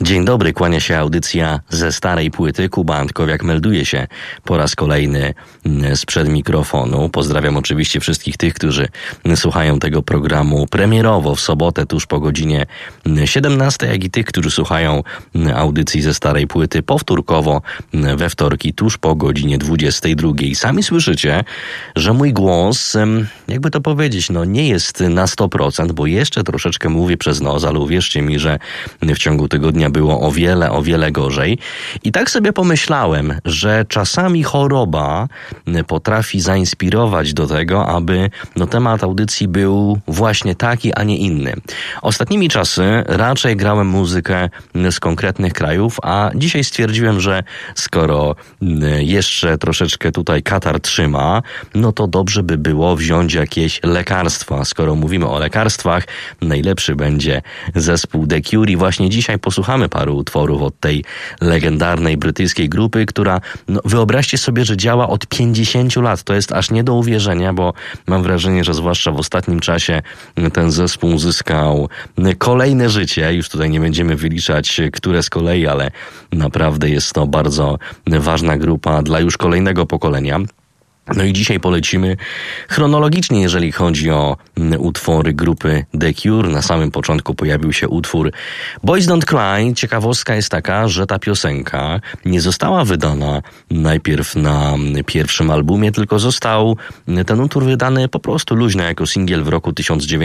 Dzień dobry, kłania się audycja ze starej płyty. Kuba Antkowiak melduje się po raz kolejny sprzed mikrofonu. Pozdrawiam oczywiście wszystkich tych, którzy słuchają tego programu premierowo w sobotę tuż po godzinie 17, jak i tych, którzy słuchają audycji ze starej płyty powtórkowo we wtorki tuż po godzinie 22. Sami słyszycie, że mój głos, jakby to powiedzieć, nie jest na 100%, bo jeszcze troszeczkę mówię przez nos, ale uwierzcie mi, że w ciągu tygodnia było o wiele gorzej. I tak sobie pomyślałem, że czasami choroba potrafi zainspirować do tego, aby temat audycji był właśnie taki, a nie inny. Ostatnimi czasy raczej grałem muzykę z konkretnych krajów, a dzisiaj stwierdziłem, że skoro jeszcze troszeczkę tutaj katar trzyma, to dobrze by było wziąć jakieś lekarstwa. Skoro mówimy o lekarstwach, najlepszy będzie zespół The Cure i właśnie dzisiaj posłuchamy paru utworów od tej legendarnej brytyjskiej grupy, która, wyobraźcie sobie, że działa od 50 lat. To jest aż nie do uwierzenia, bo mam wrażenie, że zwłaszcza w ostatnim czasie ten zespół uzyskał kolejne życie. Już tutaj nie będziemy wyliczać, które z kolei, ale naprawdę jest to bardzo ważna grupa dla już kolejnego pokolenia. I dzisiaj polecimy chronologicznie, jeżeli chodzi o utwory grupy The Cure. Na samym początku pojawił się utwór Boys Don't Cry. Ciekawostka jest taka, że ta piosenka nie została wydana najpierw na pierwszym albumie, tylko został ten utwór wydany po prostu luźno jako singiel w roku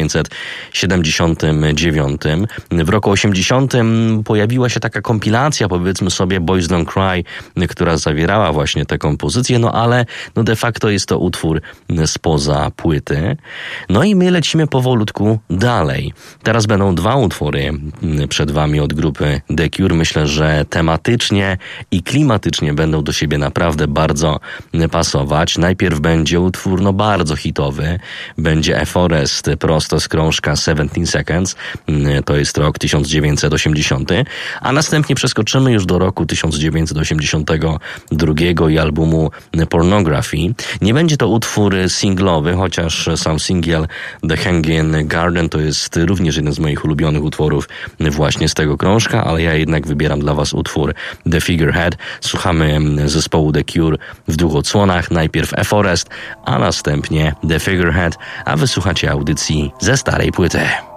1979. W roku 80 pojawiła się taka kompilacja, powiedzmy sobie, Boys Don't Cry, która zawierała właśnie tę kompozycję, ale de facto to jest to utwór spoza płyty. I my lecimy powolutku dalej. Teraz będą dwa utwory przed wami od grupy The Cure. Myślę, że tematycznie i klimatycznie będą do siebie naprawdę bardzo pasować. Najpierw będzie utwór bardzo hitowy. Będzie A Forest prosto z krążka 17 Seconds. To jest rok 1980. A następnie przeskoczymy już do roku 1982 i albumu Pornography. Nie będzie to utwór singlowy, chociaż sam singiel The Hanging Garden to jest również jeden z moich ulubionych utworów właśnie z tego krążka, ale ja jednak wybieram dla was utwór The Figurehead. Słuchamy zespołu The Cure w dwóch odsłonach. Najpierw A Forest, a następnie The Figurehead, a wysłuchacie audycji ze starej płyty.